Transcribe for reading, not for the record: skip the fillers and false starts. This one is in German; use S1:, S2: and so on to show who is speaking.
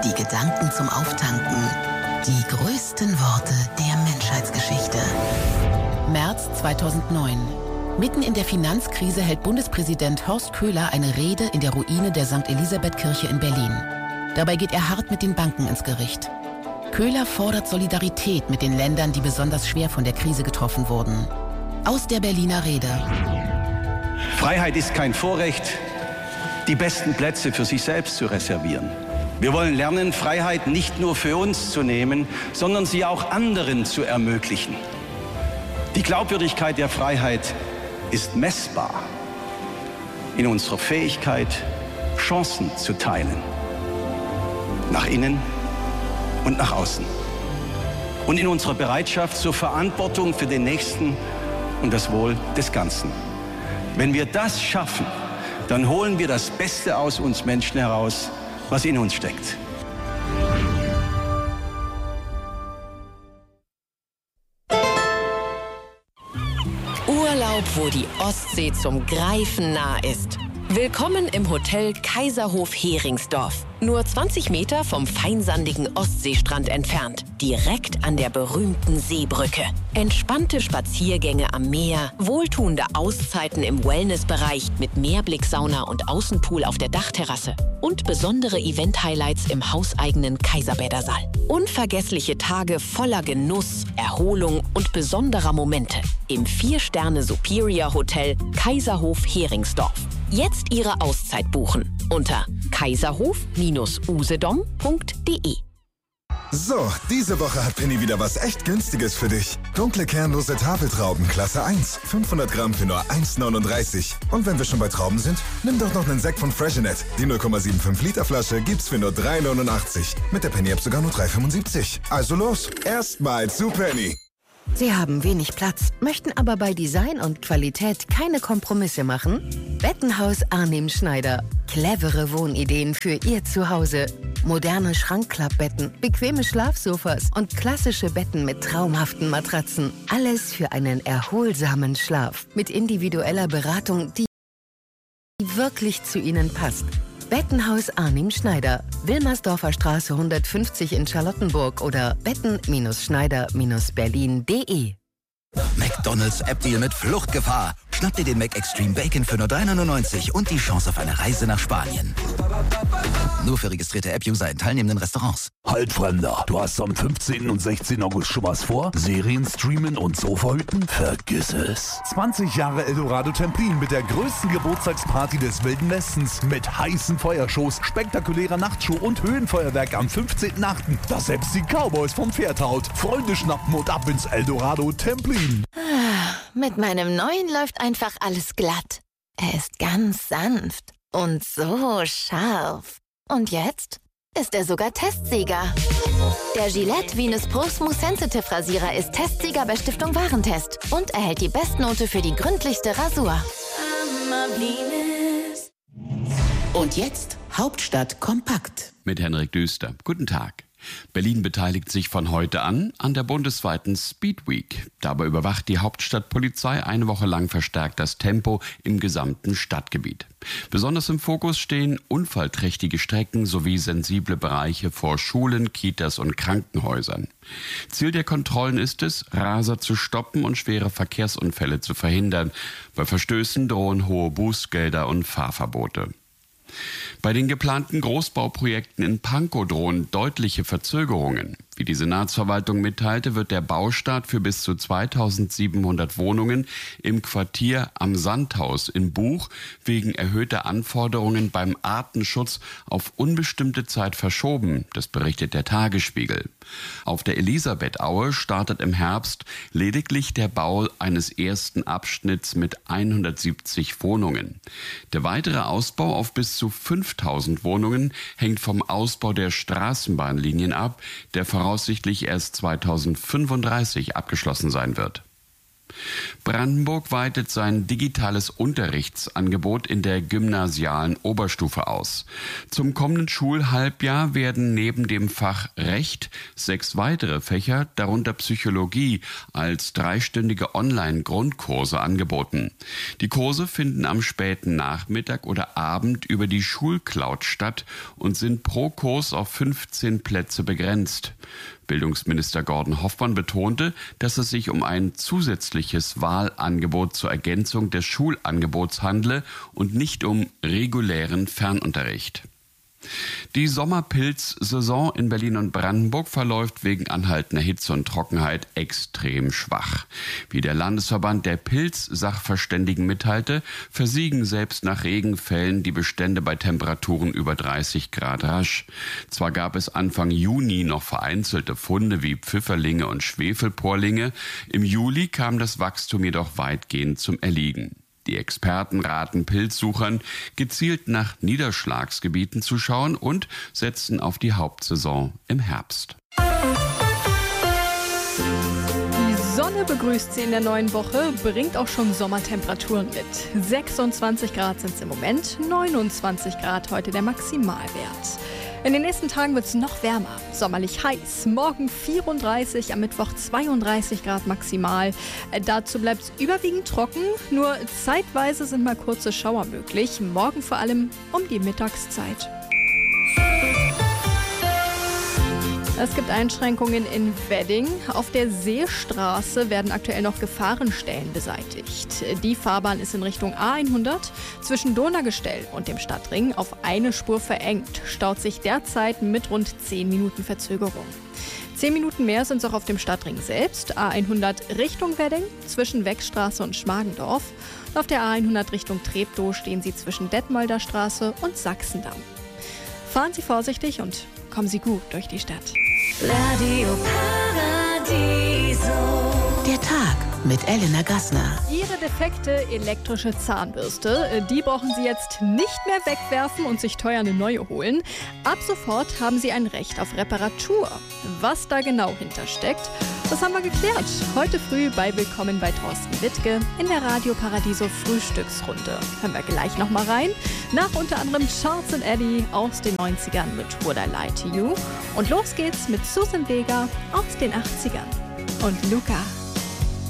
S1: die Gedanken zum Auftanken, die größten Worte der Menschheitsgeschichte.
S2: März 2009. Mitten in der Finanzkrise hält Bundespräsident Horst Köhler eine Rede in der Ruine der St. Elisabeth-Kirche in Berlin. Dabei geht er hart mit den Banken ins Gericht. Köhler fordert Solidarität mit den Ländern, die besonders schwer von der Krise getroffen wurden. Aus der Berliner Rede.
S3: Freiheit ist kein Vorrecht, die besten Plätze für sich selbst zu reservieren. Wir wollen lernen, Freiheit nicht nur für uns zu nehmen, sondern sie auch anderen zu ermöglichen. Die Glaubwürdigkeit der Freiheit ist messbar in unserer Fähigkeit, Chancen zu teilen. Nach innen und nach außen. Und in unserer Bereitschaft zur Verantwortung für den Nächsten und das Wohl des Ganzen. Wenn wir das schaffen, dann holen wir das Beste aus uns Menschen heraus, was in uns steckt.
S4: Urlaub, wo die Ostsee zum Greifen nah ist. Willkommen im Hotel Kaiserhof Heringsdorf. Nur 20 Meter vom feinsandigen Ostseestrand entfernt. Direkt an der berühmten Seebrücke. Entspannte Spaziergänge am Meer, wohltuende Auszeiten im Wellnessbereich mit Meerblicksauna und Außenpool auf der Dachterrasse. Und besondere Event-Highlights im hauseigenen Kaiserbädersaal. Unvergessliche Tage voller Genuss, Erholung und besonderer Momente. Im 4-Sterne Superior Hotel Kaiserhof Heringsdorf. Jetzt Ihre Auszeit buchen unter kaiserhof-usedom.de.
S5: So, diese Woche hat Penny wieder was echt Günstiges für dich. Dunkle kernlose Tafeltrauben Klasse 1, 500 Gramm für nur 1,39. Und wenn wir schon bei Trauben sind, nimm doch noch einen Sekt von Freshenet. Die 0,75 Liter Flasche gibt's für nur 3,89. Mit der Penny-App sogar nur 3,75. Also los, erstmal zu Penny.
S6: Sie haben wenig Platz, möchten aber bei Design und Qualität keine Kompromisse machen? Bettenhaus Arnim Schneider. Clevere Wohnideen für Ihr Zuhause. Moderne Schrankklappbetten, bequeme Schlafsofas und klassische Betten mit traumhaften Matratzen. Alles für einen erholsamen Schlaf. Mit individueller Beratung, die wirklich zu Ihnen passt. Bettenhaus Arnim Schneider. Wilmersdorfer Straße 150 in Charlottenburg oder betten-schneider-berlin.de.
S7: McDonald's App-Deal mit Fluchtgefahr. Schnapp dir den Mac Extreme Bacon für nur 3,99 und die Chance auf eine Reise nach Spanien. Nur für registrierte App-User in teilnehmenden Restaurants.
S8: Halt, Fremder, du hast am 15. und 16. August schon was vor? Serien streamen und Sofa hüten? Vergiss es. 20 Jahre Eldorado Templin mit der größten Geburtstagsparty des Wilden Westens. Mit heißen Feuershows, spektakulärer Nachtshow und Höhenfeuerwerk am 15.8. Das selbst die Cowboys vom Pferd haut. Freunde schnappen und ab ins Eldorado Templin.
S9: Mit meinem neuen läuft einfach alles glatt. Er ist ganz sanft und so scharf. Und jetzt ist er sogar Testsieger. Der Gillette Venus Pro Smooth Sensitive Rasierer ist Testsieger bei Stiftung Warentest und erhält die Bestnote für die gründlichste Rasur.
S2: Und jetzt Hauptstadt kompakt.
S10: Mit Henrik Düster. Guten Tag. Berlin beteiligt sich von heute an der bundesweiten Speed Week. Dabei überwacht die Hauptstadtpolizei eine Woche lang verstärkt das Tempo im gesamten Stadtgebiet. Besonders im Fokus stehen unfallträchtige Strecken sowie sensible Bereiche vor Schulen, Kitas und Krankenhäusern. Ziel der Kontrollen ist es, Raser zu stoppen und schwere Verkehrsunfälle zu verhindern. Bei Verstößen drohen hohe Bußgelder und Fahrverbote. Bei den geplanten Großbauprojekten in Pankow drohen deutliche Verzögerungen. Wie die Senatsverwaltung mitteilte, wird der Baustart für bis zu 2700 Wohnungen im Quartier am Sandhaus in Buch wegen erhöhter Anforderungen beim Artenschutz auf unbestimmte Zeit verschoben. Das berichtet der Tagesspiegel. Auf der Elisabethaue startet im Herbst lediglich der Bau eines ersten Abschnitts mit 170 Wohnungen. Der weitere Ausbau auf bis zu 5000 Wohnungen hängt vom Ausbau der Straßenbahnlinien ab, der voraussichtlich erst 2035 abgeschlossen sein wird. Brandenburg weitet sein digitales Unterrichtsangebot in der gymnasialen Oberstufe aus. Zum kommenden Schulhalbjahr werden neben dem Fach Recht 6 weitere Fächer, darunter Psychologie, als 3-stündige Online-Grundkurse angeboten. Die Kurse finden am späten Nachmittag oder Abend über die Schulcloud statt und sind pro Kurs auf 15 Plätze begrenzt. Bildungsminister Gordon Hoffmann betonte, dass es sich um ein zusätzliches Wahlangebot zur Ergänzung des Schulangebots handle und nicht um regulären Fernunterricht. Die Sommerpilzsaison in Berlin und Brandenburg verläuft wegen anhaltender Hitze und Trockenheit extrem schwach. Wie der Landesverband der Pilzsachverständigen mitteilte, versiegen selbst nach Regenfällen die Bestände bei Temperaturen über 30 Grad rasch. Zwar gab es Anfang Juni noch vereinzelte Funde wie Pfifferlinge und Schwefelporlinge, im Juli kam das Wachstum jedoch weitgehend zum Erliegen. Die Experten raten Pilzsuchern, gezielt nach Niederschlagsgebieten zu schauen und setzen auf die Hauptsaison im Herbst.
S11: Die Sonne begrüßt Sie in der neuen Woche, bringt auch schon Sommertemperaturen mit. 26 Grad sind es im Moment, 29 Grad heute der Maximalwert. In den nächsten Tagen wird es noch wärmer, sommerlich heiß. Morgen 34, am Mittwoch 32 Grad maximal. Dazu bleibt es überwiegend trocken, nur zeitweise sind mal kurze Schauer möglich. Morgen vor allem um die Mittagszeit. Es gibt Einschränkungen in Wedding. Auf der Seestraße werden aktuell noch Gefahrenstellen beseitigt. Die Fahrbahn ist in Richtung A100 zwischen Donaugestell und dem Stadtring auf eine Spur verengt. Staut sich derzeit mit rund 10 Minuten Verzögerung. 10 Minuten mehr sind es auch auf dem Stadtring selbst. A100 Richtung Wedding zwischen Weckstraße und Schmargendorf. Und auf der A100 Richtung Treptow stehen Sie zwischen Detmolder Straße und Sachsendamm. Fahren Sie vorsichtig und kommen Sie gut durch die Stadt.
S1: Radio Paradiso. Der Tag mit Elena Gassner.
S11: Ihre defekte elektrische Zahnbürste, die brauchen Sie jetzt nicht mehr wegwerfen und sich teuer eine neue holen. Ab sofort haben Sie ein Recht auf Reparatur. Was da genau hintersteckt, das haben wir geklärt. Heute früh bei Willkommen bei Thorsten Wittke in der Radio Paradiso Frühstücksrunde. Hören wir gleich nochmal rein. Nach unter anderem Charles & Eddie aus den 90ern mit Would I Lie to You. Und los geht's mit Susan Vega aus den 80ern. Und Luca.